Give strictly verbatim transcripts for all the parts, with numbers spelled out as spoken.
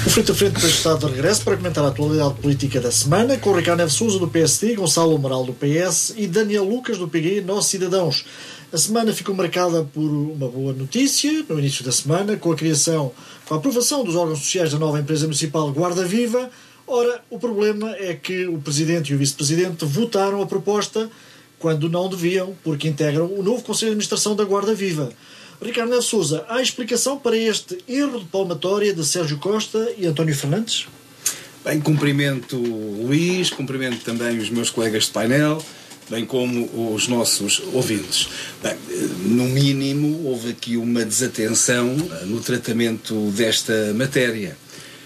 O Frente a Frente está de regresso para comentar a atualidade política da semana com Ricardo Neves Sousa do P S D, Gonçalo Amaral do P S e Daniel Lucas do P G, Nós Cidadãos. A semana ficou marcada por uma boa notícia no início da semana, com a criação, com a aprovação dos órgãos sociais da nova empresa municipal Guarda Viva. Ora, o problema é que o Presidente e o Vice-Presidente votaram a proposta quando não deviam, porque integram o novo Conselho de Administração da Guarda Viva. Ricardo Neves Sousa, há explicação para este erro de palmatória de Sérgio Costa e António Fernandes? Bem, cumprimento o Luís, cumprimento também os meus colegas de painel, bem como os nossos ouvintes. Bem, no mínimo, houve aqui uma desatenção no tratamento desta matéria.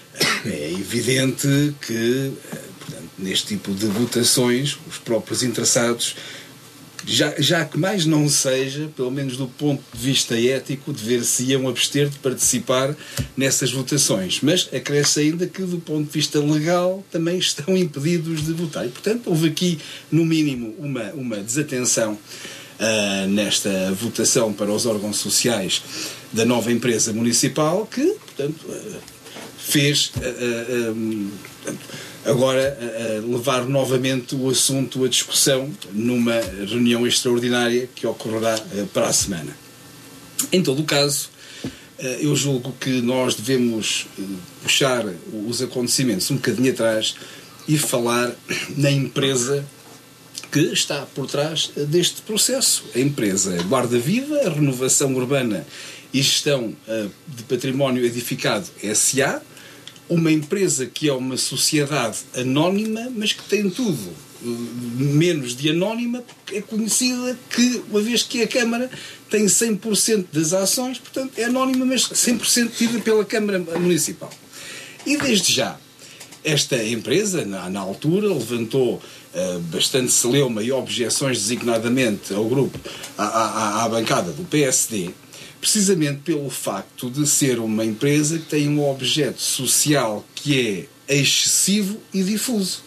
É evidente que, portanto, neste tipo de votações, os próprios interessados, já, já que mais não seja, pelo menos do ponto de vista ético, dever-se-iam abster de participar nessas votações. Mas acresce ainda que, do ponto de vista legal, também estão impedidos de votar. E, portanto, houve aqui, no mínimo, uma, uma desatenção uh, nesta votação para os órgãos sociais da nova empresa municipal, que, portanto, uh, fez uh, uh, um, portanto, agora uh, uh, levar novamente o assunto à discussão numa reunião extraordinária que ocorrerá uh, para a semana. Em todo o caso, uh, eu julgo que nós devemos uh, puxar os acontecimentos um bocadinho atrás e falar na empresa que está por trás uh, deste processo. A empresa Guarda Viva, a Renovação Urbana e Gestão uh, de Património Edificado S A, uma empresa que é uma sociedade anónima, mas que tem tudo menos de anónima, porque é conhecida que, uma vez que a Câmara tem cem por cento das ações, portanto é anónima, mas cem por cento tida pela Câmara Municipal. E desde já, esta empresa, na, na altura, levantou uh, bastante celeuma e objeções designadamente ao grupo, à, à, à bancada do P S D, precisamente pelo facto de ser uma empresa que tem um objeto social que é excessivo e difuso.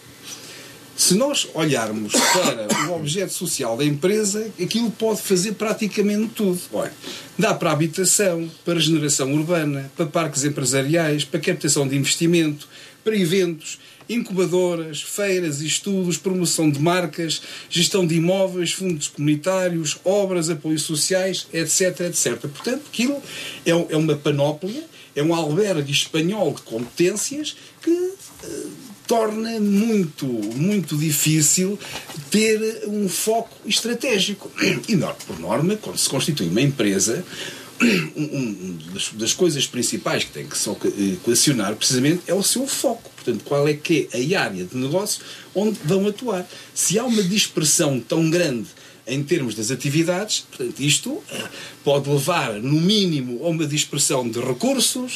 Se nós olharmos para o objeto social da empresa, aquilo pode fazer praticamente tudo. Olha, dá para habitação, para regeneração urbana, para parques empresariais, para captação de investimento, para eventos, incubadoras, feiras e estudos, promoção de marcas, gestão de imóveis, fundos comunitários, obras, apoios sociais, etc, etcétera. Portanto, aquilo é, é uma panóplia, é um albergue espanhol de competências que uh, torna muito, muito difícil ter um foco estratégico. E, por norma, quando se constitui uma empresa, um, um, das, das coisas principais que tem que se equacionar precisamente é o seu foco. Portanto, qual é que é a área de negócio onde vão atuar. Se há uma dispersão tão grande em termos das atividades, portanto, isto pode levar, no mínimo, a uma dispersão de recursos,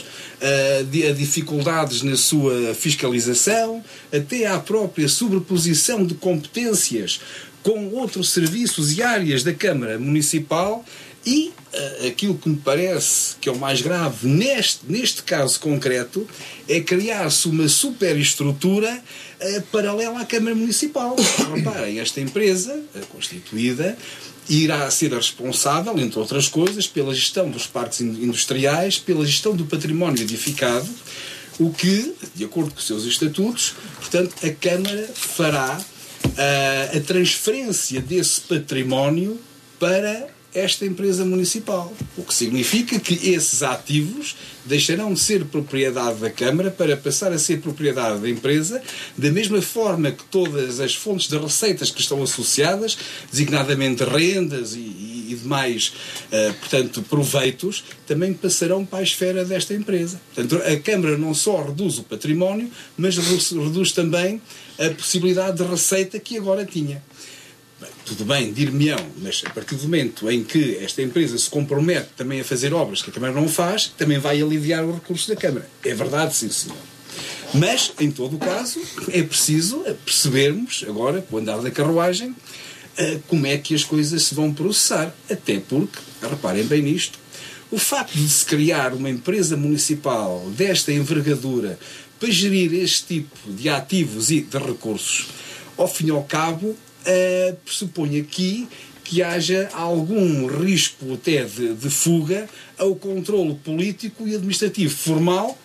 a dificuldades na sua fiscalização, até à própria sobreposição de competências com outros serviços e áreas da Câmara Municipal. E uh, aquilo que me parece que é o mais grave neste, neste caso concreto é criar-se uma superestrutura uh, paralela à Câmara Municipal. Reparem, esta empresa uh, constituída irá ser a responsável, entre outras coisas, pela gestão dos parques industriais, pela gestão do património edificado, o que, de acordo com os seus estatutos, portanto, a Câmara fará uh, a transferência desse património para esta empresa municipal, o que significa que esses ativos deixarão de ser propriedade da Câmara para passar a ser propriedade da empresa, da mesma forma que todas as fontes de receitas que estão associadas, designadamente rendas e, e, e demais, uh, portanto, proveitos, também passarão para a esfera desta empresa. Portanto, a Câmara não só reduz o património, mas reduz, reduz também a possibilidade de receita que agora tinha. Bem, tudo bem, dir-me-ão, mas a partir do momento em que esta empresa se compromete também a fazer obras que a Câmara não faz, também vai aliviar os recursos da Câmara. É verdade, sim, senhor. Mas, em todo o caso, é preciso percebermos, agora, com o andar da carruagem, como é que as coisas se vão processar. Até porque, reparem bem nisto, o facto de se criar uma empresa municipal desta envergadura para gerir este tipo de ativos e de recursos, ao fim e ao cabo, Uh, pressupõe aqui que haja algum risco até de, de fuga ao controle político e administrativo formal que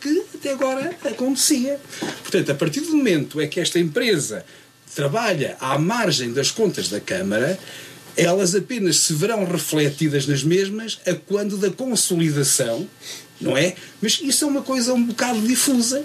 até agora acontecia. Portanto, a partir do momento é que esta empresa trabalha à margem das contas da Câmara, elas apenas se verão refletidas nas mesmas a quando da consolidação, não é? Mas isso é uma coisa um bocado difusa.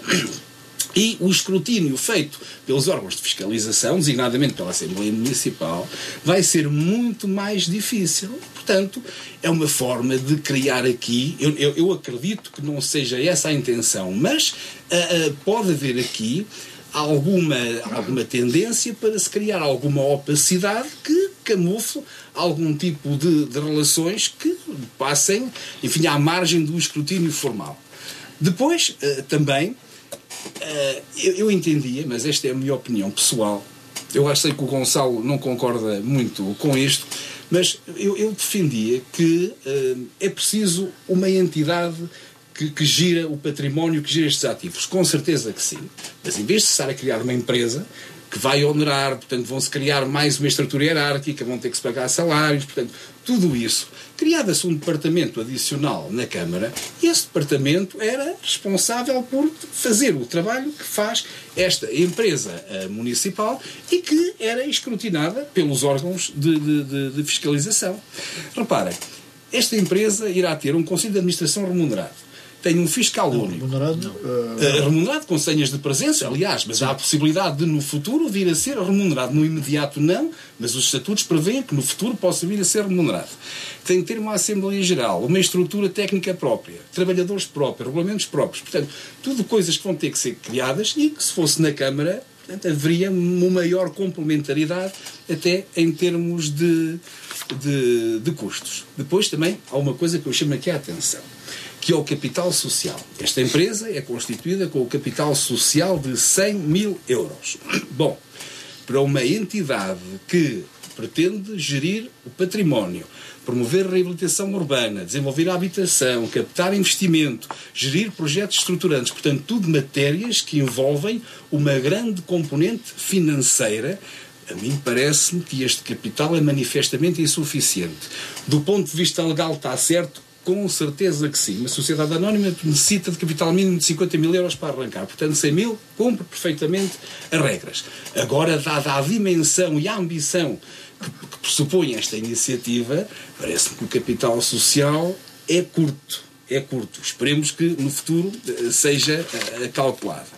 E o escrutínio feito pelos órgãos de fiscalização, designadamente pela Assembleia Municipal, vai ser muito mais difícil. Portanto, é uma forma de criar aqui, eu, eu, eu acredito que não seja essa a intenção, mas uh, uh, pode haver aqui alguma, alguma tendência para se criar alguma opacidade que camufle algum tipo de, de relações que passem, enfim, à margem do escrutínio formal. Depois, uh, também, Uh, eu, eu entendia, mas esta é a minha opinião pessoal, eu acho que o Gonçalo não concorda muito com isto, mas eu, eu defendia que uh, é preciso uma entidade que, que gira o património, que gira estes ativos, com certeza que sim, mas em vez de estar a criar uma empresa que vai onerar, portanto vão-se criar mais uma estrutura hierárquica, vão ter que se pagar salários, portanto tudo isso, criava-se um departamento adicional na Câmara e esse departamento era responsável por fazer o trabalho que faz esta empresa uh, municipal e que era escrutinada pelos órgãos de, de, de, de fiscalização. Reparem, esta empresa irá ter um Conselho de Administração remunerado. Tem um fiscal não, único. Remunerado, uh... remunerado com senhas de presença, aliás, mas há a possibilidade de no futuro vir a ser remunerado. No imediato não, mas os estatutos prevêem que no futuro possa vir a ser remunerado. Tem que ter uma Assembleia Geral, uma estrutura técnica própria, trabalhadores próprios, regulamentos próprios. Portanto, tudo coisas que vão ter que ser criadas e que se fosse na Câmara, portanto, haveria uma maior complementaridade até em termos de, de, de custos. Depois também há uma coisa que eu chamo aqui a atenção, que é o capital social. Esta empresa é constituída com o capital social de cem mil euros. Bom, para uma entidade que pretende gerir o património, promover a reabilitação urbana, desenvolver a habitação, captar investimento, gerir projetos estruturantes, portanto, tudo matérias que envolvem uma grande componente financeira, a mim parece-me que este capital é manifestamente insuficiente. Do ponto de vista legal está certo? Com certeza que sim. Uma sociedade anónima necessita de capital mínimo de cinquenta mil euros para arrancar. Portanto, cem mil cumpre perfeitamente as regras. Agora, dada a dimensão e a ambição que, que pressupõe esta iniciativa, parece-me que o capital social é curto. É curto. Esperemos que no futuro seja uh, calculado.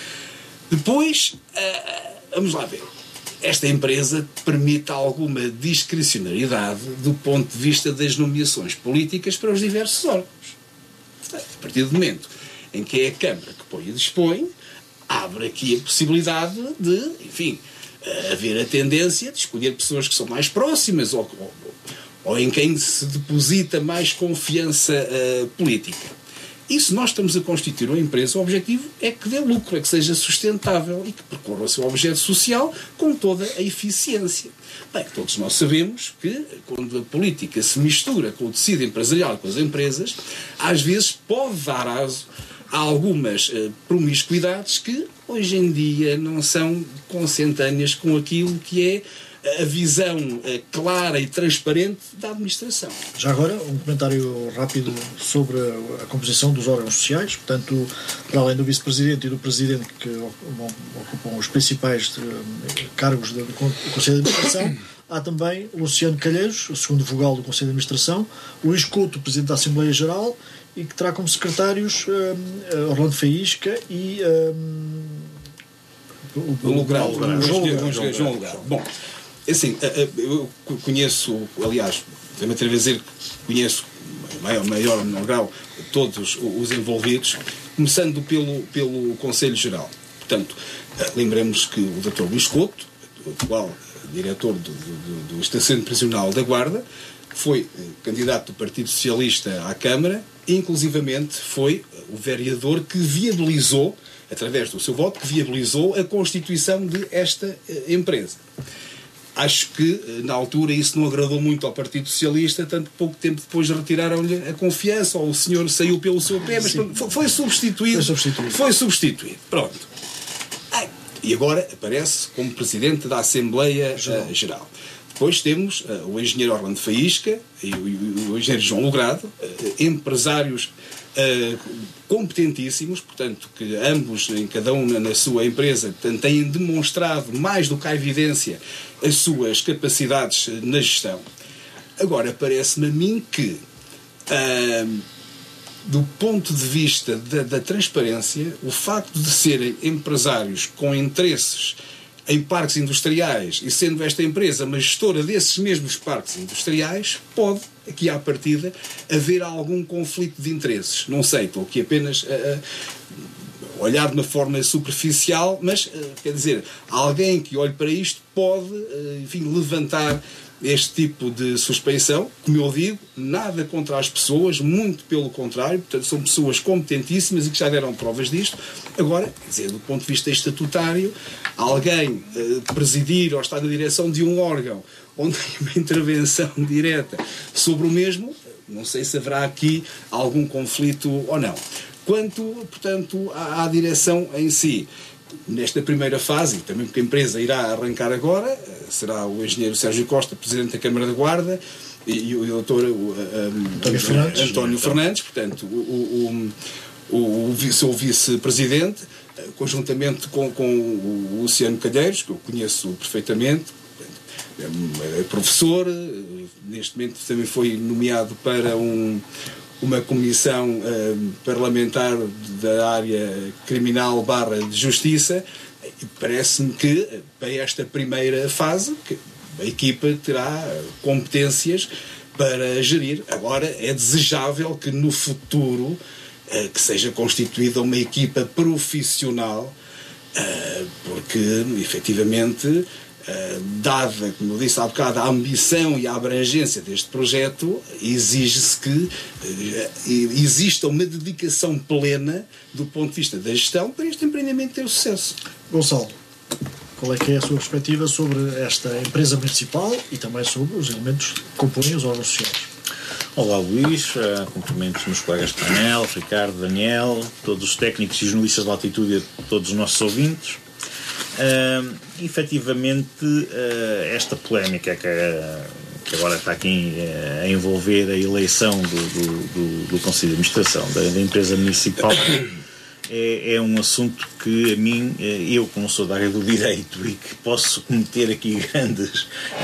Depois, uh, vamos lá ver. Esta empresa permite alguma discricionariedade do ponto de vista das nomeações políticas para os diversos órgãos. Portanto, a partir do momento em que é a Câmara que põe e dispõe, abre aqui a possibilidade de, enfim, haver a tendência de escolher pessoas que são mais próximas ou, ou, ou em quem se deposita mais confiança uh, política. E se nós estamos a constituir uma empresa, o objetivo é que dê lucro, é que seja sustentável e que percorra o seu objeto social com toda a eficiência. Bem, todos nós sabemos que quando a política se mistura com o tecido empresarial, com as empresas, às vezes pode dar aso a algumas uh, promiscuidades que hoje em dia não são consentâneas com aquilo que é a visão uh, clara e transparente da administração. Já agora, um comentário rápido sobre a, a composição dos órgãos sociais. Portanto, para além do vice-presidente e do presidente, que ocupam os principais de, cargos do, do Conselho de Administração, há também Luciano Calheiros, o segundo vogal do Conselho de Administração, Luís Couto, presidente da Assembleia Geral, e que terá como secretários um, Orlando Faísca e um, o, o, o Logrão, João Logrão. Bom, assim, eu conheço, aliás, vou-me atrever a dizer que conheço, maior, maior ou menor grau, todos os envolvidos, começando pelo, pelo Conselho Geral. Portanto, lembremos que o doutor Luís Couto, o atual diretor do, do, do Estacionamento Prisional da Guarda, foi candidato do Partido Socialista à Câmara e, inclusivamente, foi o vereador que viabilizou, através do seu voto, que viabilizou a constituição de esta empresa. Acho que, na altura, isso não agradou muito ao Partido Socialista, tanto que pouco tempo depois retiraram-lhe a confiança, ou o senhor saiu pelo seu pé, mas foi, foi substituído. Foi substituído. Foi substituído. Pronto. Ah, e agora aparece como Presidente da Assembleia Geral. Uh, Geral. Depois temos uh, o engenheiro Orlando Faísca e o, o, o engenheiro João Logrado, uh, empresários uh, competentíssimos, portanto, que ambos, em cada um na, na sua empresa, portanto, têm demonstrado mais do que a evidência as suas capacidades na gestão. Agora, parece-me a mim que, uh, do ponto de vista da, da transparência, o facto de serem empresários com interesses em parques industriais e sendo esta empresa uma gestora desses mesmos parques industriais, pode, aqui à partida, haver algum conflito de interesses. Não sei, estou aqui apenas a, a olhar de uma forma superficial, mas, quer dizer, alguém que olhe para isto pode, enfim, levantar este tipo de suspeição. Como eu digo, nada contra as pessoas, muito pelo contrário, portanto, são pessoas competentíssimas e que já deram provas disto. Agora, quer dizer, do ponto de vista estatutário, alguém uh, presidir ou estar na direção de um órgão onde tem uma intervenção direta sobre o mesmo, não sei se haverá aqui algum conflito ou não. Quanto, portanto, à, à direção em si, nesta primeira fase, também porque a empresa irá arrancar agora, será o engenheiro Sérgio Costa, Presidente da Câmara da Guarda, e, e o doutor um, António, Fernandes, António Fernandes, portanto, o, o, o, o seu vice-presidente, conjuntamente com, com o Luciano Calheiros, que eu conheço perfeitamente, é professor, neste momento também foi nomeado para um uma comissão uh, parlamentar da área criminal barra de justiça, e parece-me que para esta primeira fase que a equipa terá competências para gerir. Agora é desejável que no futuro uh, que seja constituída uma equipa profissional, uh, porque efetivamente Uh, dada, como eu disse há bocado, a ambição e a abrangência deste projeto, exige-se que uh, exista uma dedicação plena do ponto de vista da gestão para este empreendimento ter sucesso. Gonçalo, qual é que é a sua perspectiva sobre esta empresa municipal e também sobre os elementos que compõem os órgãos sociais? Olá Luís, uh, cumprimentos meus colegas de painel, Ricardo, Daniel, todos os técnicos e jornalistas da Altitude e a todos os nossos ouvintes. Uh, efetivamente, uh, esta polémica que, uh, que agora está aqui uh, a envolver a eleição do, do, do, do Conselho de Administração da, da empresa municipal é, é um assunto que a mim, uh, eu como sou da área do direito e que posso cometer aqui grandes,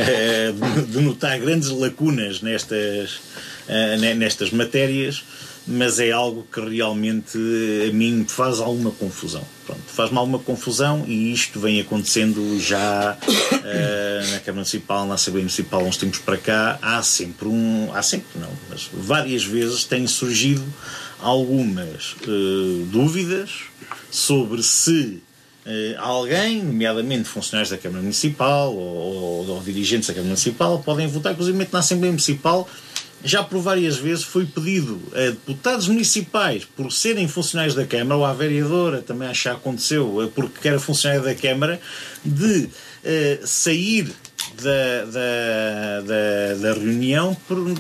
uh, denotar grandes lacunas nestas, uh, nestas matérias, mas é algo que realmente a mim faz alguma confusão. Pronto, faz-me alguma confusão e isto vem acontecendo já uh, na Câmara Municipal, na Assembleia Municipal, uns tempos para cá. Há sempre um... Há sempre, não, mas várias vezes têm surgido algumas uh, dúvidas sobre se uh, alguém, nomeadamente funcionários da Câmara Municipal ou, ou, ou dirigentes da Câmara Municipal, podem votar, inclusive na Assembleia Municipal. Já por várias vezes foi pedido a deputados municipais, por serem funcionários da Câmara, ou à vereadora, também acho que já aconteceu, porque era funcionário da Câmara, de uh, sair da, da, da, da reunião por,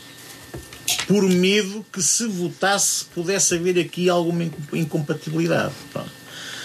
por medo que, se votasse, pudesse haver aqui alguma incompatibilidade. Pronto.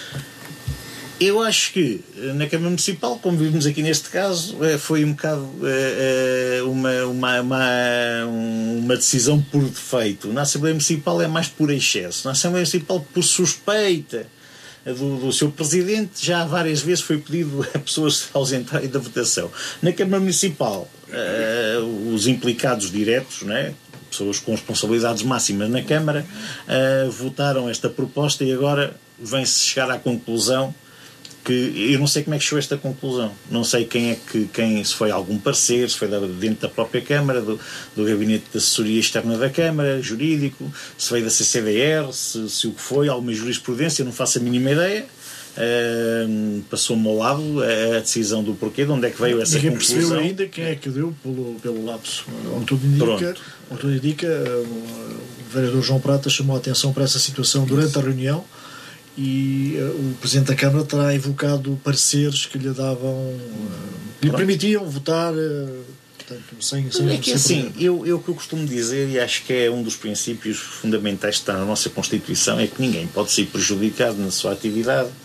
Eu acho que na Câmara Municipal, como vimos aqui neste caso, foi um bocado uma, uma, uma, uma decisão por defeito. Na Assembleia Municipal é mais por excesso. Na Assembleia Municipal, por suspeita do, do seu Presidente, já várias vezes foi pedido a pessoas se ausentarem da votação. Na Câmara Municipal, os implicados diretos, não é? Pessoas com responsabilidades máximas na Câmara, votaram esta proposta e agora vem-se chegar à conclusão que eu não sei como é que chegou a esta conclusão. Não sei quem é que, quem, se foi algum parecer, se foi dentro da própria Câmara, do, do Gabinete de Assessoria Externa da Câmara, jurídico, se veio da C C D R, se, se o que foi, alguma jurisprudência, não faço a mínima ideia. Uh, passou-me ao lado a, a decisão do porquê, de onde é que veio essa Ninguém conclusão. Ninguém percebeu ainda quem é que deu pelo, pelo lapso. Onde tudo indica, onde tudo indica o vereador João Prata chamou a atenção para essa situação durante a reunião, e uh, o Presidente da Câmara terá invocado pareceres que lhe davam, uh, lhe permitiam votar, uh, portanto, sem, sem é que sem assim, eu, eu que eu costumo dizer, e acho que é um dos princípios fundamentais que está na nossa Constituição, é que ninguém pode ser prejudicado na sua atividade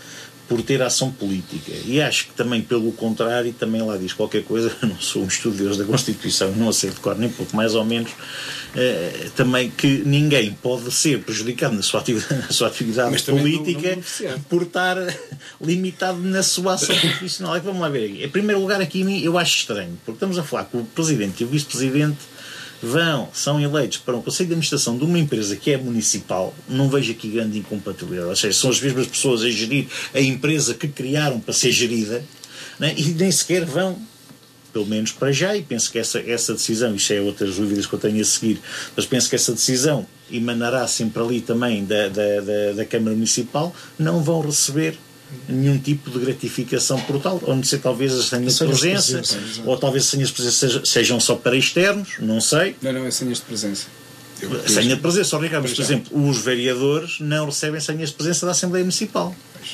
por ter ação política. E acho que também, pelo contrário, também lá diz qualquer coisa, eu não sou um estudioso da Constituição, não sei de cor nem pouco, mais ou menos, eh, também que ninguém pode ser prejudicado na sua atividade, na sua atividade política não, não por estar limitado na sua ação profissional. É que vamos lá ver aqui. Em primeiro lugar, aqui eu acho estranho, porque estamos a falar que o Presidente e o Vice-Presidente vão, são eleitos para um Conselho de Administração de uma empresa que é municipal. Não vejo aqui grande incompatibilidade. Ou seja, são as mesmas pessoas a gerir a empresa que criaram para ser gerida, né? E nem sequer vão, pelo menos para já, e penso que essa, essa decisão, isto é outras dúvidas que eu tenho a seguir, mas penso que essa decisão emanará sempre ali também da, da, da, da Câmara Municipal, não vão receber nenhum tipo de gratificação por tal, ou não sei, talvez as senhas de presença, ou talvez as senhas de presença sejam só para externos, não sei. Não, não, é senhas de presença. Senha de presença, só Ricardo, mas, por exemplo, os vereadores não recebem senhas de presença da Assembleia Municipal.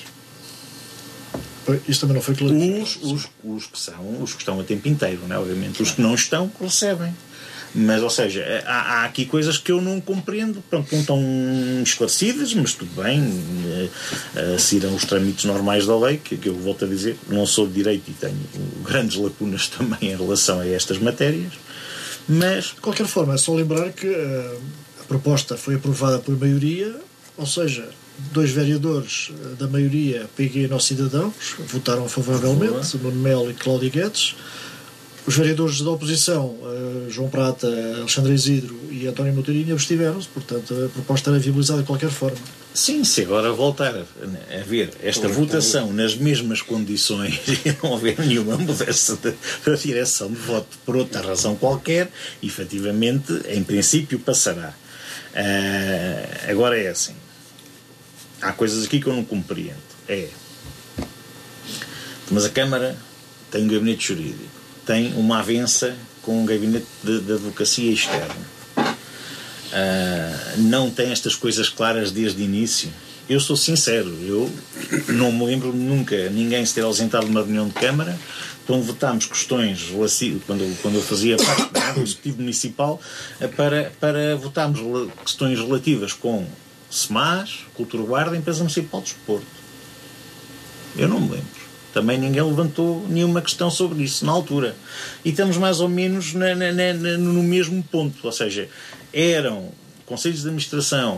Isto também não foi claro. Os, os, os, que são, os que estão a tempo inteiro, não é? Obviamente. Os que não estão, recebem. Mas, ou seja, há, há aqui coisas que eu não compreendo, pronto, não estão esclarecidas, mas tudo bem, uh, uh, se irão os trâmites normais da lei, que, que eu volto a dizer, não sou de direito e tenho grandes lacunas também em relação a estas matérias, mas... De qualquer forma, é só lembrar que uh, a proposta foi aprovada por maioria, ou seja, dois vereadores da maioria, P G e Nós Cidadãos, votaram favoravelmente, Nuno Melo e Cláudio Guedes. Os vereadores da oposição, uh, João Prata, Alexandre Isidro e António Moteirinho, abstiveram-se, portanto a proposta era viabilizada de qualquer forma. Sim, se agora voltar a, a ver esta votação nas mesmas condições e não houver nenhuma mudança da direção de voto por outra razão qualquer, efetivamente, em princípio, passará. Uh, agora é assim. Há coisas aqui que eu não compreendo. É. Mas a Câmara tem um gabinete jurídico. Tem uma avença com um gabinete de, de advocacia externo. Uh, não tem estas coisas claras desde o início. Eu sou sincero, eu não me lembro nunca ninguém se ter ausentado de uma reunião de Câmara quando votámos questões, quando, quando eu fazia parte do Executivo Municipal, para, para votarmos questões relativas com SEMAS, Cultura Guarda, Empresa Municipal de Desporto. Eu não me lembro. Também ninguém levantou nenhuma questão sobre isso na altura. E estamos mais ou menos na, na, na, no mesmo ponto. Ou seja, eram conselhos de administração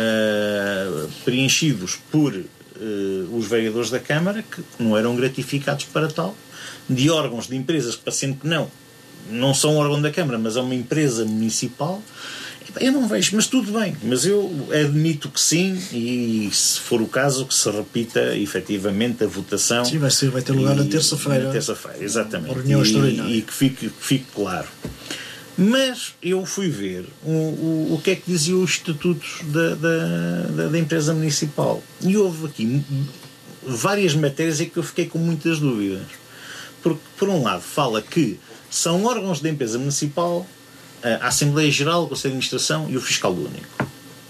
uh, preenchidos por uh, os vereadores da Câmara, que não eram gratificados para tal, de órgãos de empresas que, parecendo que não, não são órgão da Câmara, mas é uma empresa municipal. Eu não vejo, mas tudo bem. Mas eu admito que sim, e se for o caso, que se repita efetivamente a votação. Sim, vai, ser, vai ter lugar e, na terça-feira. Na terça-feira, exatamente. Reunião e, e que fique, que fique claro. Mas eu fui ver o, o, o que é que diziam os estatutos da, da, da, da empresa municipal. E houve aqui várias matérias em que eu fiquei com muitas dúvidas. Porque, por um lado, fala que são órgãos da empresa municipal a Assembleia Geral, o Conselho de Administração e o Fiscal Único.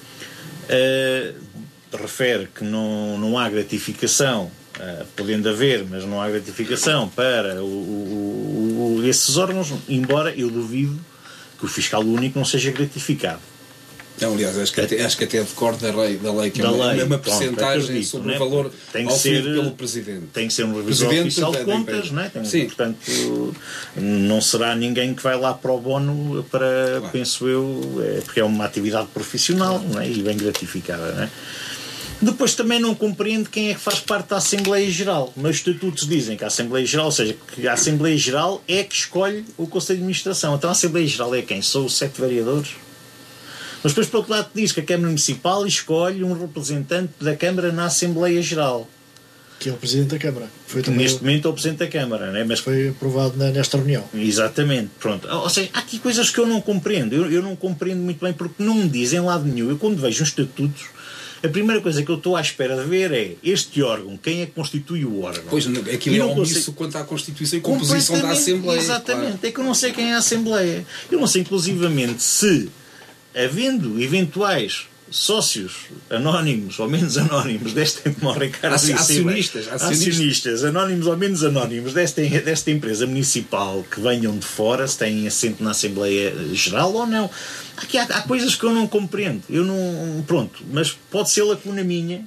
Uh, refere que não, não há gratificação, uh, podendo haver, mas não há gratificação para o, o, o, esses órgãos, embora eu duvido que o Fiscal Único não seja gratificado. Não, aliás, acho que até, acho que até decorre da lei, da lei que da é uma, lei, uma pronto, percentagem sobre né? o valor tem que oferido ser, pelo Presidente. Tem que ser um revisor Presidente oficial de da, contas, da né? tem, Sim. Portanto, não será ninguém que vai lá para o bono para, claro. Penso eu, é, porque é uma atividade profissional, né? E bem gratificada, né? Depois também não compreendo quem é que faz parte da Assembleia Geral. Mas os estatutos dizem que a Assembleia Geral, ou seja, que a Assembleia Geral é que escolhe o Conselho de Administração. Então a Assembleia Geral é quem? São os sete vereadores? Mas depois, por outro lado, diz que a Câmara Municipal escolhe um representante da Câmara na Assembleia Geral. Que é o Presidente da Câmara. Foi que neste momento é o Presidente da Câmara, né? Mas foi aprovado nesta reunião. Exatamente, pronto. Ou seja, há aqui coisas que eu não compreendo. Eu, eu não compreendo muito bem porque não me dizem lado nenhum. Eu, quando vejo os estatutos, a primeira coisa que eu estou à espera de ver é este órgão, quem é que constitui o órgão? Pois, aquilo é omisso consigo... quanto à Constituição e composição da Assembleia. Exatamente, claro. É que eu não sei quem é a Assembleia. Eu não sei, inclusivamente, se, havendo eventuais sócios anónimos ou menos anónimos desta Ricardo Ac- acionistas, acionistas acionistas anónimos ou menos anónimos desta, desta empresa municipal que venham de fora, se têm assento na Assembleia Geral ou não. Aqui há, há coisas que eu não compreendo. Eu não, pronto, mas pode ser lacuna minha,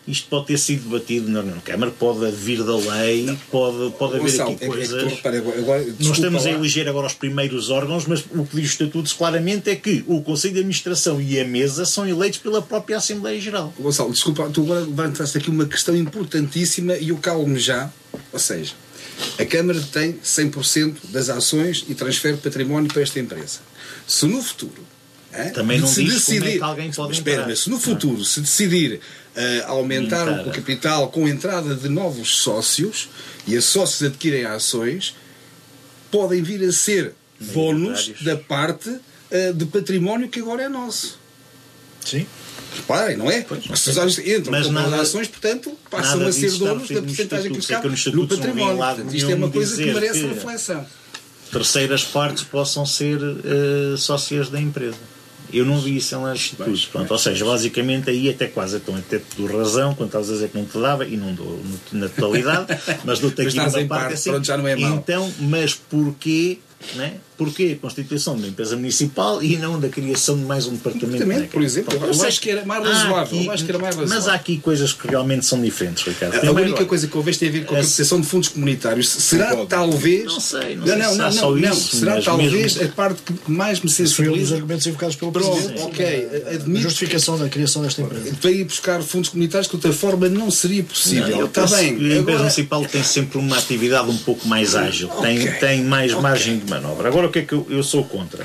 isto pode ter sido debatido na Câmara, pode vir da lei, pode, pode haver Gonçalo, aqui é que- coisas. é que tu repara, agora- agora, Nós desculpa estamos a lá. eleger agora os primeiros órgãos, mas o que diz o Estatuto claramente é que o Conselho de Administração e a Mesa são eleitos pela própria Assembleia Geral. Gonçalo, desculpa, tu agora levantaste aqui uma questão importantíssima e eu calmo-me já. Ou seja, a Câmara tem cem por cento das ações e transfere património para esta empresa. Se no futuro... hein, Também não se diz como é que alguém pode espera, entrar. mas se no futuro se decidir uh, aumentar Aumentar. o capital com a entrada de novos sócios e os sócios adquirem ações, podem vir a ser donos Maioritários. da parte uh, de património que agora é nosso. Sim. Reparem, não é? Pois, Os sócios entram mas com nada- as ações, portanto, passam nada a ser disso está donos da referido no porcentagem que Estatuto. Sei que cabe no no Estatuto não vem património. lá Portanto, isto é uma nenhum coisa que dizer merece que- reflexão. Terceiras partes possam ser uh, sócias da empresa. Eu não vi isso em lá Estatutos. Pois, Pronto, pois, ou seja, basicamente aí até quase então, até te dou razão quando estás a dizer que não te dava, e não dou no- na totalidade, mas dou-te Mas aqui estás uma em parte parte, assim. pronto, já não é mau. Então, mas porquê, né? Porquê a constituição de uma empresa municipal e não da criação de mais um departamento? Departamento, na por Câmara? exemplo, Pronto, eu sei acho que era mais há razoável, aqui- eu acho que era mais Mas razoável. há aqui coisas que realmente são diferentes, Ricardo. A Primeiro, única coisa que houveste tem a ver com a Esse- captação de fundos comunitários. Será Concordo. talvez. Não sei, não não, sei não, se há não, só não, isso, será mas talvez mesmo- a parte que mais me Esse foi um dos sensibiliza. argumentos invocados pelo Pronto, Presidente. ok, A admito justificação da criação desta empresa. para ir buscar fundos comunitários que de outra forma não seria possível. Não, eu Está penso bem. que a empresa Agora, municipal tem sempre uma atividade um pouco mais ágil, tem, Ok. tem mais Ok. margem de manobra. Agora, o que é que eu, eu sou contra?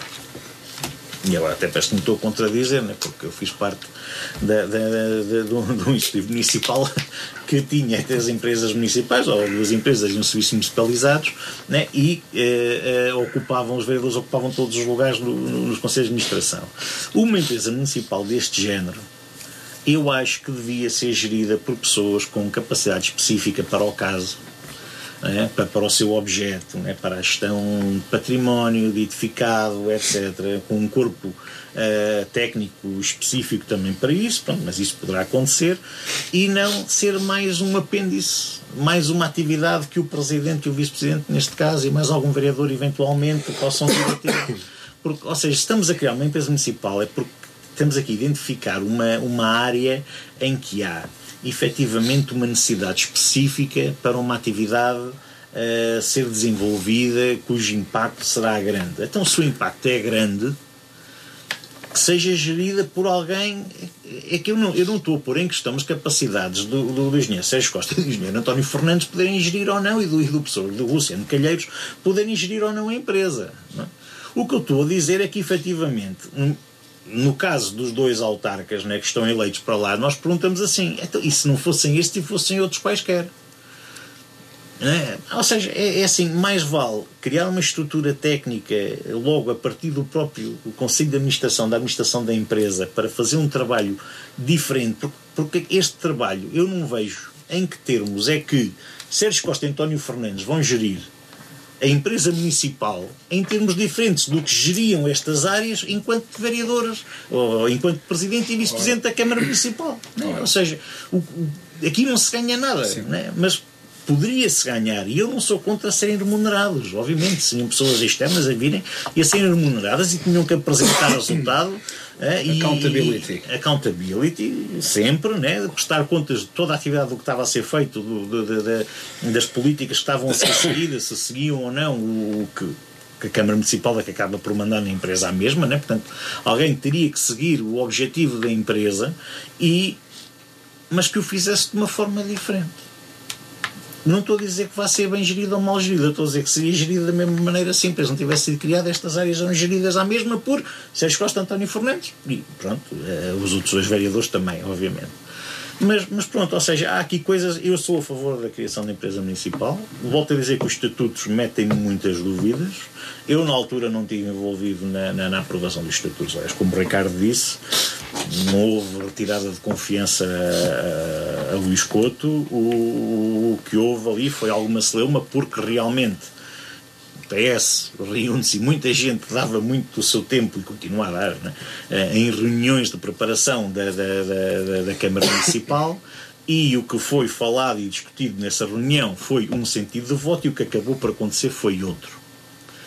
E agora até parece que me estou a contradizer, né? Porque eu fiz parte da, da, da, de, um, de um instituto municipal que tinha três empresas municipais, ou duas empresas e um serviço municipalizados, né? E eh, eh, ocupavam, os vereadores ocupavam todos os lugares no, no, nos conselhos de administração. Uma empresa municipal deste género, eu acho que devia ser gerida por pessoas com capacidade específica para o caso, né, para, para o seu objeto, né, para a gestão de património, de edificado, etcétera, com um corpo uh, técnico específico também para isso, pronto, mas isso poderá acontecer, e não ser mais um apêndice, mais uma atividade que o Presidente e o Vice-Presidente, neste caso, e mais algum vereador eventualmente possam vir a ter. Porque, ou seja, estamos a criar uma empresa municipal é porque estamos aqui a identificar uma, uma área em que há efetivamente uma necessidade específica para uma atividade a ser desenvolvida cujo impacto será grande. Então, se o impacto é grande, que seja gerida por alguém. É que eu não, eu não estou a pôr em questão as capacidades do, do, do engenheiro Sérgio Costa e do engenheiro António Fernandes poderem gerir ou não, e do, e do professor do Luciano Calheiros poderem gerir ou não a empresa. Não é? O que eu estou a dizer é que efetivamente, no caso dos dois autarcas, né, que estão eleitos para lá, nós perguntamos assim, então, e se não fossem estes e fossem outros quaisquer? É, ou seja, é, é assim, mais vale criar uma estrutura técnica logo a partir do próprio Conselho de Administração, da administração da empresa, para fazer um trabalho diferente, porque, porque este trabalho eu não vejo em que termos é que Sérgio Costa e António Fernandes vão gerir a empresa municipal em termos diferentes do que geriam estas áreas enquanto vereadores, ou enquanto presidente e vice-presidente da Câmara Municipal. Né? Ou seja, o, o, aqui não se ganha nada, né? Mas poderia-se ganhar, e eu não sou contra serem remunerados, obviamente, seriam pessoas externas a virem e a serem remuneradas e tinham que apresentar resultado. Uh, accountability. E, accountability, sempre, né, de prestar contas de toda a atividade do que estava a ser feito, do, do, do, do, das políticas que estavam a ser seguidas, se seguiam ou não o, o que, que a Câmara Municipal é que acaba por mandar na empresa à mesma, né? Portanto, alguém teria que seguir o objetivo da empresa, e, mas que o fizesse de uma forma diferente. Não estou a dizer que vai ser bem gerido ou mal gerido, estou a dizer que seria gerido da mesma maneira se a empresa não tivesse sido criada, estas áreas eram geridas à mesma por Sérgio Costa, António Fernandes e pronto, os outros dois vereadores também, obviamente. Mas, mas pronto, ou seja, há aqui coisas, eu sou a favor da criação da empresa municipal, volto a dizer que os estatutos metem-me muitas dúvidas, eu na altura não estive envolvido na, na, na aprovação dos estatutos, aliás, como o Ricardo disse, não houve retirada de confiança a, a, a Luís Couto, o, o que houve ali foi alguma celeuma, porque realmente o P S reúne-se e muita gente dava muito do seu tempo e continua a dar, né, em reuniões de preparação da, da, da, da Câmara Municipal, e o que foi falado e discutido nessa reunião foi um sentido de voto e o que acabou por acontecer foi outro.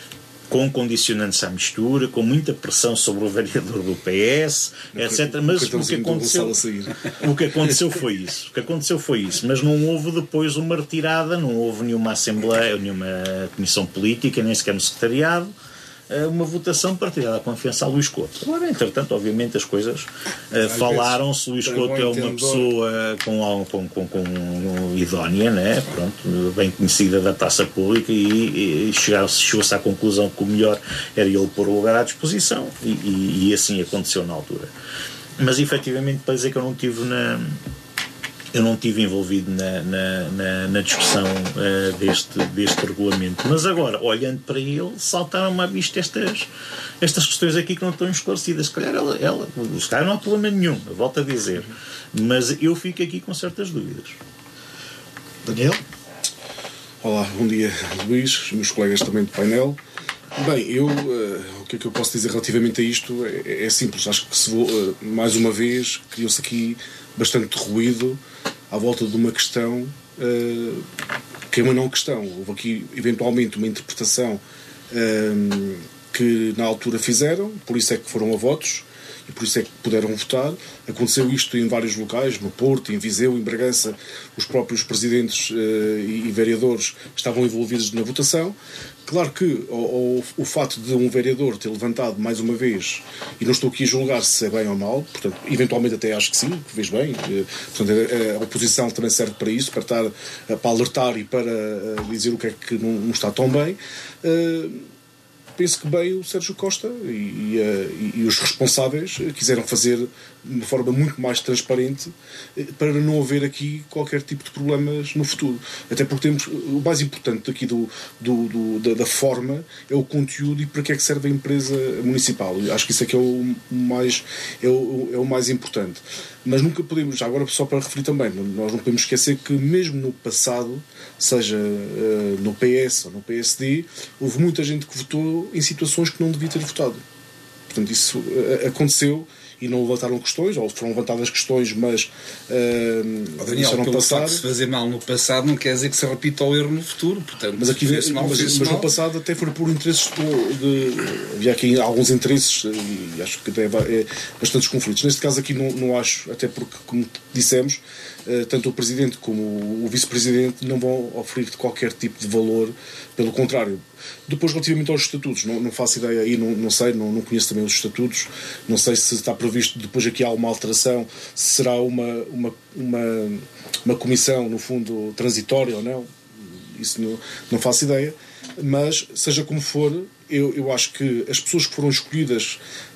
com condicionantes à mistura, com muita pressão sobre o vereador do P S, no etcétera. Mas o que, aconteceu, o que aconteceu foi isso. O que aconteceu foi isso. Mas não houve depois uma retirada, não houve nenhuma assembleia, nenhuma comissão política, nem sequer no secretariado, uma votação para tirar a confiança a Luís Couto. Agora, entretanto, obviamente as coisas uh, falaram-se. Luís Couto é uma pessoa com, com, com, com idónea, né? Pronto, bem conhecida da praça pública, e, e chegou-se à conclusão que o melhor era ele pôr o lugar à disposição, e, e, e assim aconteceu na altura. Mas efetivamente, para dizer que eu não tive na... Eu não estive envolvido na, na, na, na discussão uh, deste, deste regulamento. Mas agora, olhando para ele, saltaram-me à vista estas, estas questões aqui que não estão esclarecidas. Se calhar ela, ela se calhar não há problema nenhum, eu volto a dizer. Mas eu fico aqui com certas dúvidas. Daniel? Olá, bom dia, Luís, meus colegas também de painel. Bem, eu, uh, o que é que eu posso dizer relativamente a isto é, é simples. Acho que, se vou, uh, mais uma vez, criou-se aqui bastante ruído à volta de uma questão uh, que é uma não questão. Houve aqui, eventualmente, uma interpretação uh, que na altura fizeram, por isso é que foram a votos e por isso é que puderam votar. Aconteceu isto em vários locais, no Porto, em Viseu, em Bragança. Os próprios presidentes uh, e, e vereadores estavam envolvidos na votação. Claro que o, o, o fato de um vereador ter levantado mais uma vez, e não estou aqui a julgar se é bem ou mal, portanto, eventualmente até acho que sim, vês bem, portanto, a, a oposição também serve para isso, para, estar, para alertar e para dizer o que é que não, não está tão bem. Uh, penso que bem o Sérgio Costa e, e, e os responsáveis quiseram fazer de uma forma muito mais transparente para não haver aqui qualquer tipo de problemas no futuro. Até porque temos o mais importante aqui do, do, do, da, da forma é o conteúdo e para que é que serve a empresa municipal. Acho que isso é que é o mais, é o, é o mais importante. Mas nunca podemos, já agora só para referir também, nós não podemos esquecer que mesmo no passado, seja uh, no P S ou no P S D, houve muita gente que votou em situações que não devia ter votado. Portanto, isso uh, aconteceu e não levantaram questões, ou foram levantadas questões, mas uh, oh, Daniel, pelo passar. Facto de se fazer mal no passado não quer dizer que se repita o erro no futuro. Portanto, mas aqui, mal, mas, mas no passado até foi por interesses de, de, havia aqui alguns interesses e acho que até é bastantes conflitos. Neste caso aqui não, não acho, até porque, como dissemos, uh, tanto o Presidente como o, o Vice-Presidente não vão oferir qualquer tipo de valor, pelo contrário. Depois, relativamente aos estatutos, não, não faço ideia aí, não, não sei, não, não conheço também os estatutos, não sei se está previsto depois aqui há uma alteração, se será uma, uma, uma, uma comissão, no fundo, transitória ou não, isso não, não faço ideia, mas seja como for, eu, eu acho que as pessoas que foram escolhidas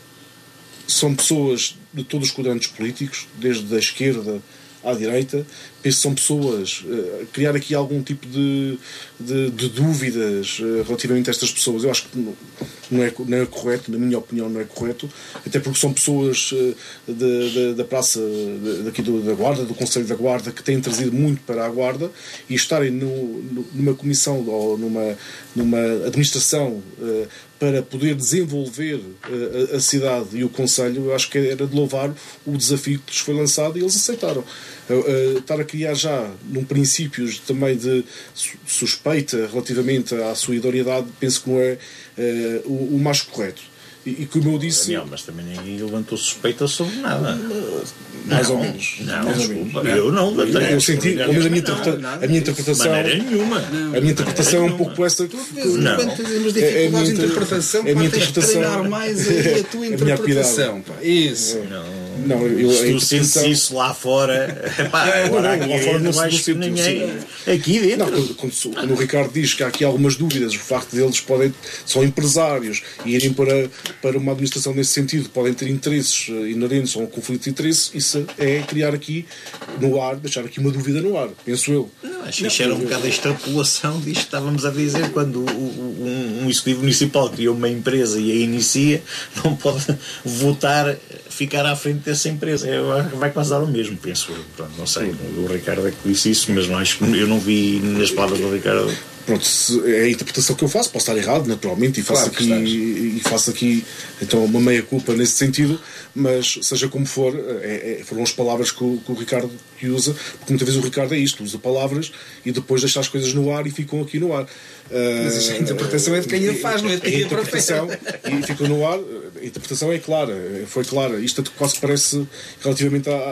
são pessoas de todos os quadrantes políticos, desde a esquerda à direita. Penso que são pessoas, uh, criar aqui algum tipo de, de, de dúvidas uh, relativamente a estas pessoas, eu acho que não, não, é, não é correto, na minha opinião não é correto, até porque são pessoas uh, de, de, da praça de, daqui do, da Guarda, do Conselho da Guarda, que têm trazido muito para a Guarda, e estarem no, no, numa comissão ou numa, numa administração uh, para poder desenvolver uh, a, a cidade e o Conselho, eu acho que era de louvar o desafio que lhes foi lançado e eles aceitaram. Uh, uh, estar a criar já, num princípio também de suspeita relativamente à sua idoneidade, penso que não é uh, o, o mais correto. E, e como eu disse... Daniel, mas também ninguém levantou suspeita sobre nada. Mais não, ou menos. Não, mais desculpa, ou menos. Eu não levantei. Eu senti, a minha, interpreta, não, a minha interpretação... De maneira nenhuma. A minha interpretação é um pouco essa... Tu, de vez em quando, temos dificuldades de interpretação, é a minha interpretação, treinar mais a, a tua interpretação. Pá. Isso. Não. Não, eu, se tu sentes isso lá fora, epá, é, agora não, aqui lá fora não vais se ninguém, aqui dentro. Não, quando, quando, quando o Ricardo diz que há aqui algumas dúvidas, o facto deles podem, são empresários e irem para, para uma administração nesse sentido, podem ter interesses inerentes a um conflito de interesses, isso é criar aqui no ar, deixar aqui uma dúvida no ar, penso eu. Não, acho que isto era um bocado a extrapolação disto que estávamos a dizer, quando um, um executivo municipal cria uma empresa e a inicia, não pode votar, ficar à frente dessa empresa. Vai quase dar o mesmo, penso eu. Pronto, não sei, o Ricardo é que disse isso, mas não acho, eu não vi nas palavras do Ricardo. Pronto, é a interpretação que eu faço, posso estar errado, naturalmente, e faço, claro, aqui, e faço aqui então uma meia-culpa nesse sentido, mas seja como for, é, é, foram as palavras que o, que o Ricardo que usa, porque muitas vezes o Ricardo é isto, usa palavras e depois deixa as coisas no ar e ficam aqui no ar. Mas a interpretação é de quem a faz, não é de quem a interpretação e ficou no ar. A interpretação é clara, foi clara. Isto quase parece relativamente a,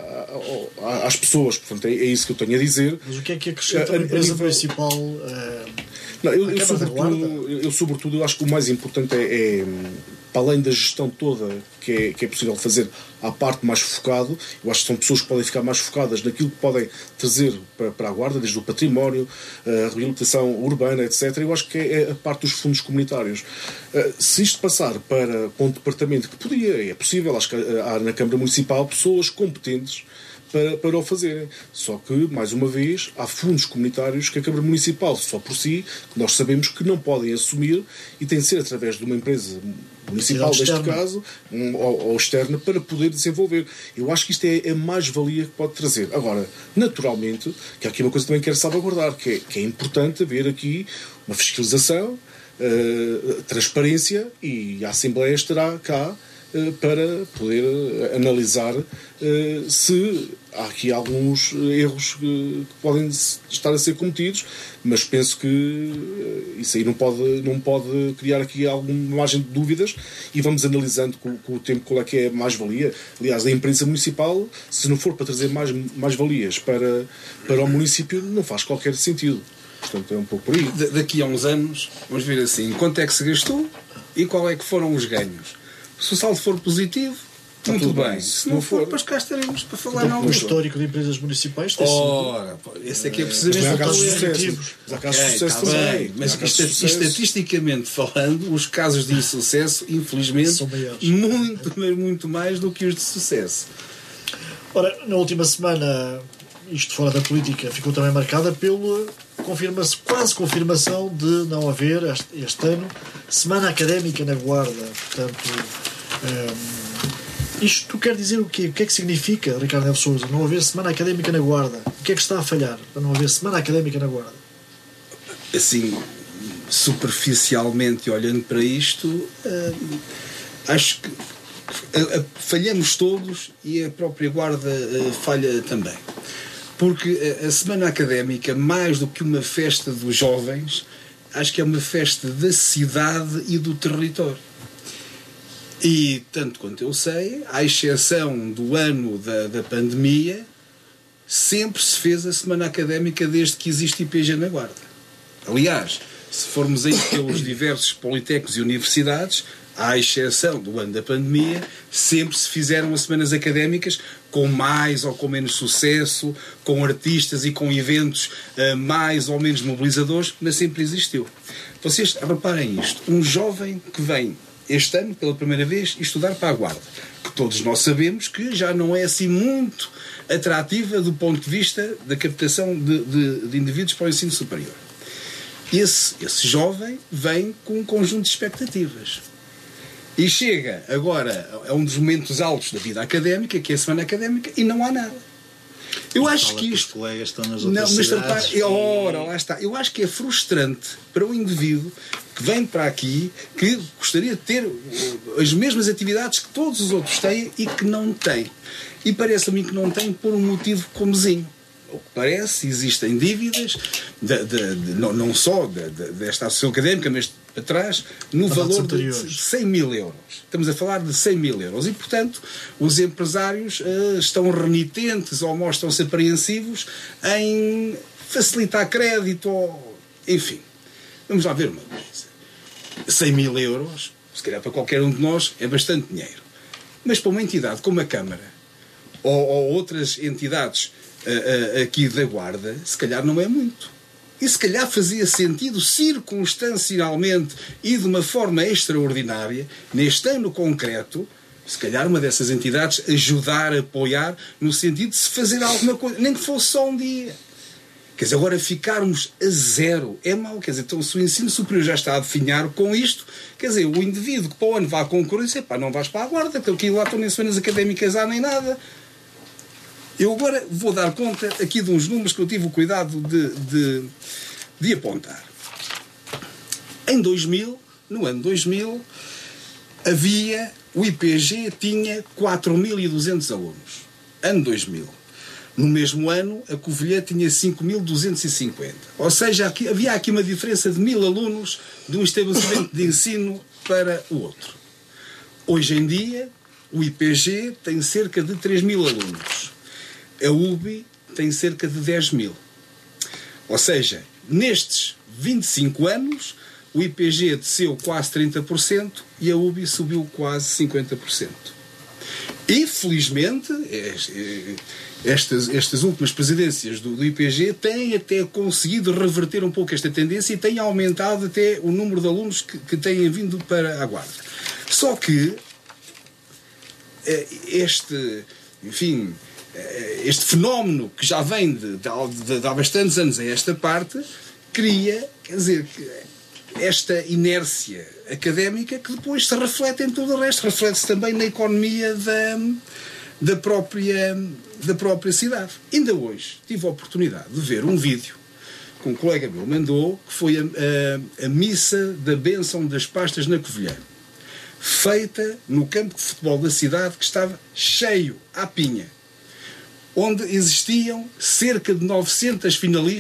a, a, às pessoas, portanto, é, é isso que eu tenho a dizer. Mas o que é que acrescenta a, a empresa nível... municipal? Uh, não, eu, eu, sobretudo, eu, eu, sobretudo, eu acho que o mais importante é, é para além da gestão toda que é, que é possível fazer à parte mais focado, eu acho que são pessoas que podem ficar mais focadas naquilo que podem trazer para, para a Guarda, desde o património, a reabilitação urbana, etcétera. Eu acho que é a parte dos fundos comunitários. Se isto passar para, para um departamento que podia, é possível, acho que há na Câmara Municipal pessoas competentes Para, para o fazerem. Só que, mais uma vez, há fundos comunitários que a Câmara Municipal, só por si, que nós sabemos que não podem assumir e tem de ser através de uma empresa municipal, neste caso, um, ou, ou externa, para poder desenvolver. Eu acho que isto é a mais-valia que pode trazer. Agora, naturalmente, que há aqui uma coisa que também quero salvaguardar, que é, que é importante haver aqui uma fiscalização, uh, transparência, e a Assembleia estará cá para poder analisar uh, se há aqui alguns erros que, que podem estar a ser cometidos, mas penso que uh, isso aí não pode, não pode criar aqui alguma margem de dúvidas e vamos analisando com, com o tempo qual é que é a mais-valia. Aliás, a imprensa municipal, se não for para trazer mais, mais-valias para, para o município, não faz qualquer sentido. Portanto, é um pouco por aí. Da, daqui a uns anos, vamos ver assim, quanto é que se gastou e qual é que foram os ganhos. Se o saldo for positivo, está muito bem. bem. Se não, não for, depois cá estaremos para falar então, não. O histórico de empresas municipais tem Ora, sido... esse aqui é precisamente há casos de sucesso. Há casos de sucesso também. Mas estatisticamente falando, os casos de insucesso, infelizmente, são muito, muito mais do que os de sucesso. Ora, na última semana, isto fora da política, ficou também marcada pela confirma quase confirmação de não haver este, este ano Semana Académica na Guarda. Portanto, um, isto quer dizer o quê? O que é que significa, Ricardo Neves Sousa, não haver Semana Académica na Guarda? O que é que está a falhar para não haver Semana Académica na Guarda? Assim, superficialmente olhando para isto, hum, acho que a, a, falhamos todos e a própria Guarda a, falha também. Porque a Semana Académica, mais do que uma festa dos jovens, acho que é uma festa da cidade e do território. E, tanto quanto eu sei, à exceção do ano da, da pandemia, sempre se fez a Semana Académica desde que existe I P G na Guarda. Aliás, se formos aí pelos diversos politécnicos e universidades, à exceção do ano da pandemia, sempre se fizeram as semanas académicas com mais ou com menos sucesso, com artistas e com eventos uh, mais ou menos mobilizadores, mas sempre existiu. Vocês reparem isto, um jovem que vem este ano pela primeira vez estudar para a Guarda, que todos nós sabemos que já não é assim muito atrativa do ponto de vista da captação de, de, de indivíduos para o ensino superior. Esse, esse jovem vem com um conjunto de expectativas. E chega agora a um dos momentos altos da vida académica, que é a Semana Académica, e não há nada. Eu mas acho que isto... Os colegas estão nas não, outras mas cidades. Repara, ora, lá está. Eu acho que é frustrante para o indivíduo que vem para aqui, que gostaria de ter as mesmas atividades que todos os outros têm e que não tem. E parece-me que não tem por um motivo comezinho. O que parece, existem dívidas, de, de, de, não, não só de, de, desta associação académica, mas atrás, no valor de cem mil euros. Estamos a falar de cem mil euros. E, portanto, os empresários uh, estão renitentes ou mostram-se apreensivos em facilitar crédito ou... Enfim, vamos lá ver uma coisa. cem mil euros, se calhar para qualquer um de nós, é bastante dinheiro. Mas para uma entidade como a Câmara ou, ou outras entidades uh, uh, aqui da Guarda, se calhar não é muito. E se calhar fazia sentido circunstancialmente e de uma forma extraordinária, neste ano concreto, se calhar uma dessas entidades ajudar, apoiar, no sentido de se fazer alguma coisa, nem que fosse só um dia. Quer dizer, agora ficarmos a zero é mau. Quer dizer, então se o ensino superior já está a definhar com isto, quer dizer, o indivíduo que para o ano vá à concorrência, pá, não vais para a Guarda, porque aqui lá estão nem semanas académicas há nem nada. Eu agora vou dar conta aqui de uns números que eu tive o cuidado de, de, de apontar. Em dois mil, no ano dois mil, havia, o I P G tinha quatro mil e duzentos alunos. Ano dois mil. No mesmo ano, a Covilhã tinha cinco mil duzentos e cinquenta. Ou seja, aqui, havia aqui uma diferença de mil alunos de um estabelecimento de ensino para o outro. Hoje em dia, o I P G tem cerca de três mil alunos. A U B I tem cerca de dez mil. Ou seja, nestes vinte e cinco anos, o I P G desceu quase trinta por cento e a U B I subiu quase cinquenta por cento. E, felizmente, estas, estas últimas presidências do, do I P G têm até conseguido reverter um pouco esta tendência e têm aumentado até o número de alunos que, que têm vindo para a Guarda. Só que este, enfim, este fenómeno que já vem de, de, de há bastantes anos a esta parte cria, quer dizer, esta inércia académica que depois se reflete em todo o resto, reflete-se também na economia da, da, própria, da própria cidade. Ainda hoje tive a oportunidade de ver um vídeo que um colega meu mandou, que foi a, a, a missa da bênção das pastas na Covilhã, feita no campo de futebol da cidade, que estava cheio à pinha, onde existiam cerca de novecentos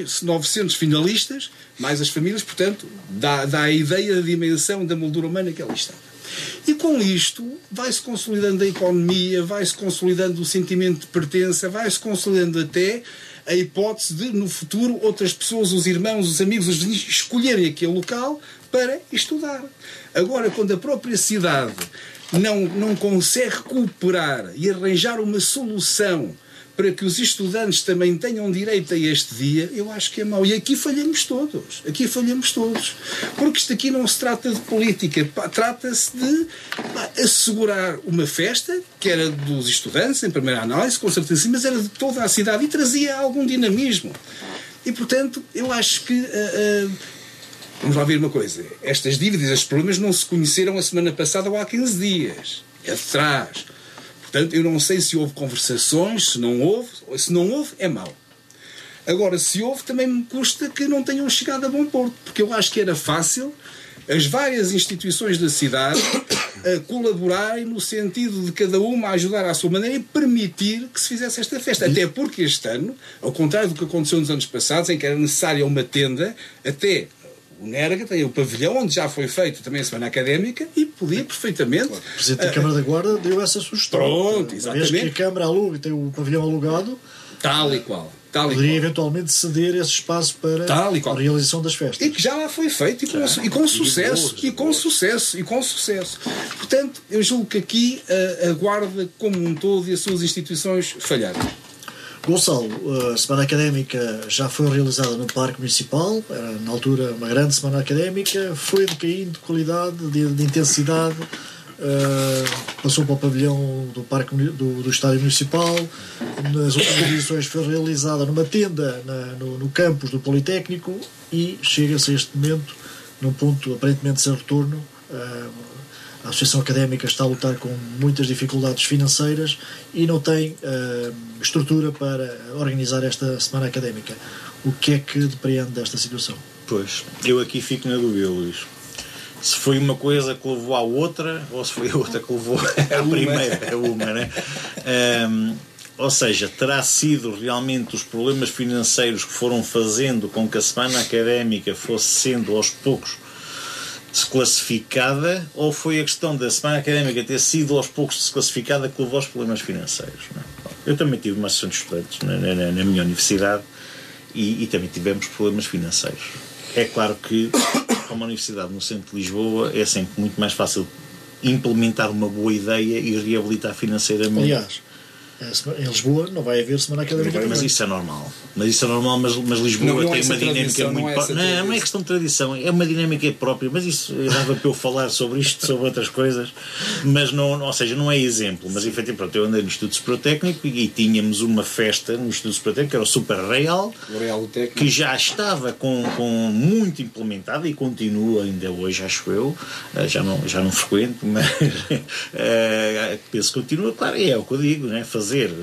finalistas, mais as famílias, portanto, dá, dá a ideia da dimensão da moldura humana que ali estava. E com isto vai-se consolidando a economia, vai-se consolidando o sentimento de pertença, vai-se consolidando até a hipótese de, no futuro, outras pessoas, os irmãos, os amigos, os vizinhos, escolherem aquele local para estudar. Agora, quando a própria cidade não, não consegue cooperar e arranjar uma solução para que os estudantes também tenham direito a este dia, eu acho que é mau. E aqui falhamos todos. Aqui falhamos todos. Porque isto aqui não se trata de política. Trata-se de assegurar uma festa, que era dos estudantes, em primeira análise, com certeza, mas era de toda a cidade e trazia algum dinamismo. E, portanto, eu acho que... Uh, uh, vamos lá ver uma coisa. Estas dívidas, estes problemas não se conheceram a semana passada ou há quinze dias. É de trás. Portanto, eu não sei se houve conversações, se não houve. Se não houve, é mau. Agora, se houve, também me custa que não tenham chegado a bom porto, porque eu acho que era fácil as várias instituições da cidade a colaborarem no sentido de cada uma ajudar à sua maneira e permitir que se fizesse esta festa. Até porque este ano, ao contrário do que aconteceu nos anos passados, em que era necessária uma tenda, até... o Nerga tem o pavilhão, onde já foi feito também a semana académica, e podia perfeitamente... Claro. O Presidente da uh, Câmara da Guarda deu essa sugestão. Pronto, exatamente. Uma vez que a Câmara aluga e tem o pavilhão alugado, tal e qual. Tal poderia e qual. eventualmente ceder esse espaço para a realização das festas. E que já lá foi feito, e com, e com sucesso, e com sucesso, e com sucesso. Portanto, eu julgo que aqui a, a Guarda como um todo e as suas instituições falharam. Gonçalo, a Semana Académica já foi realizada no Parque Municipal, era na altura uma grande Semana Académica, foi decaindo de qualidade, de, de intensidade, uh, passou para o pavilhão do, parque, do, do Estádio Municipal, nas últimas edições foi realizada numa tenda na, no, no campus do Politécnico e chega-se a este momento, num ponto aparentemente sem retorno. Uh, A Associação Académica está a lutar com muitas dificuldades financeiras e não tem uh, estrutura para organizar esta Semana Académica. O que é que depreende desta situação? Pois, eu aqui fico na dúvida, Luís. Se foi uma coisa que levou à outra ou se foi a outra que levou à primeira, a uma, né? Um, ou seja, terá sido realmente os problemas financeiros que foram fazendo com que a Semana Académica fosse sendo aos poucos desclassificada, ou foi a questão da Semana Académica ter sido aos poucos desclassificada que levou aos problemas financeiros? Não é? Eu também tive uma associação de estudantes na, na, na minha universidade e, e também tivemos problemas financeiros. É claro que, como uma universidade no centro de Lisboa, é sempre muito mais fácil implementar uma boa ideia e reabilitar financeiramente. Aliás, em Lisboa não vai haver Semana Académica. Mas isso é normal. Mas isso é normal, mas, mas Lisboa não, não tem é uma dinâmica tradição, muito... Não é, não, não é questão de tradição, é uma dinâmica própria, mas isso dava para eu falar sobre isto, sobre outras coisas, mas não, ou seja, não é exemplo, mas efetivamente, pronto, eu andei no Instituto Superior Técnico e, e tínhamos uma festa no Instituto Superior Técnico, que era o Super Real, o Real Técnico, que já estava com, com muito implementada e continua ainda hoje, acho eu, já não, já não frequento, mas penso que continua, claro, é o que eu digo, né? Fazer